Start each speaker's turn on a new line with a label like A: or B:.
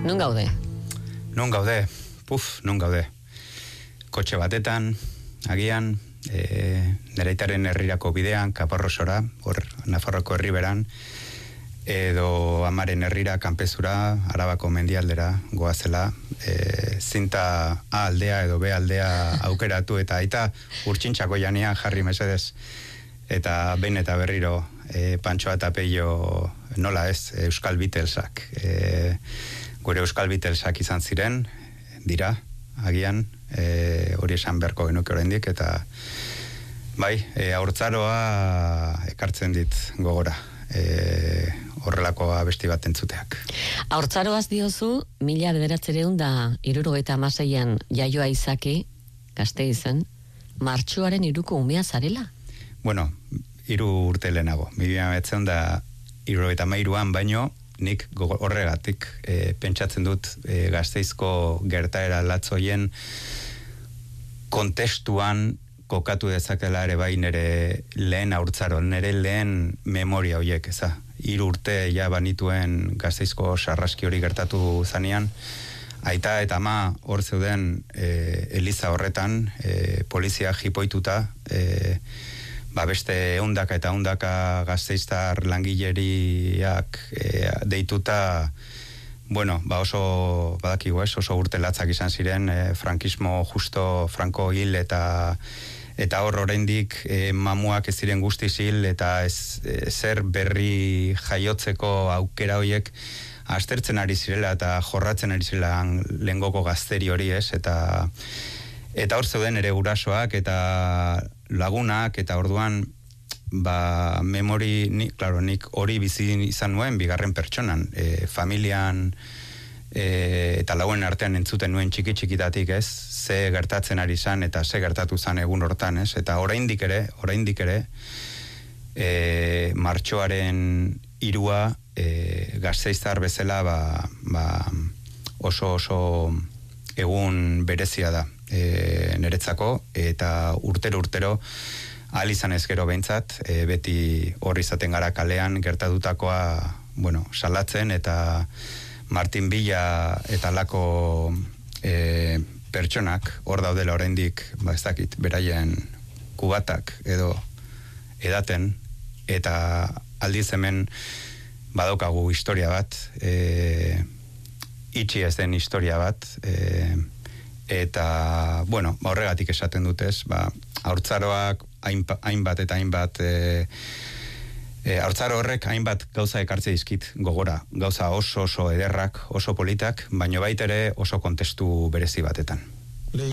A: Non gaude?
B: Non gaude, non gaude. Kotxe batetan, agian, Nereitaren herrirako bidean, Kaparrosora, hor Nafarroko herriberan, edo amaren herrira, Kanpezura, Arabako mendialdera goazela, zinta A aldea edo B aldea aukeratu eta aita urtsintxako jania jarri mesedez. Eta behin eta berriro Pantxoa eta Peio nola ez, Euskal Beatlesak. Gure Euskal Beatlesak izan ziren, dira, agian, hori esan beharko genuke oraindik, eta bai, haurtzaroa ekartzen dit gogora, horrelako abesti bat entzuteak.
A: Haurtzaroaz diozu, 1976an jaioa izaki, Gasteizen, martxoaren 3ko umea zarela?
B: Bueno, 3 urte lehenago. 1973an baino, nik horregatik pentsatzen dut Gasteizko gertaera latzoien kontestuan kokatu dezakela ere bai nere lehen haurtzaro, nere lehen memoria horiek, eza. 3 urte ja banituen Gasteizko sarraski hori gertatu zanean, aita eta ama hor zeuden eliza horretan, polizia jipoituta, beste ehundaka eta ehundaka gasteiztar langileriak deituta, bueno, oso badakigu ez, oso urte latzak izan ziren, frankismo justo Franco hil eta hor oraindik mamuak ez ziren guztiz hil eta zer berri jaiotzeko aukera horiek aztertzen ari zirela eta jorratzen ari zirela lehengoko gazteri hori ez, eta hor zeuden ere gurasoak eta lagunak, eta orduan nik hori bizi izan nuen bigarren pertsonan, familian eta lauen artean entzuten nuen txikitatik ez, ze gertatzen ari zan eta ze gertatu zan egun hortan ez, eta oraindik ere martxoaren 3 Gasteiztar bezala oso egun berezia da niretzako, eta urtero ahal izan ez gero behintzat, beti hor izaten gara kalean gertatutakoa, salatzen, eta Martin Villa eta lako pertsonak hor daudela oraindik, ez dakit, beraien kubatak edo edaten, eta aldiz hemen badokagu historia bat, itxi ez den historia bat, eta, horregatik esaten dutez, haurtzaroak hainbat eta hainbat, haurtzaro horrek hainbat gauza ekartze dizkit gogora, gauza oso ederrak, oso politak, baino baitere oso kontestu berezi batetan.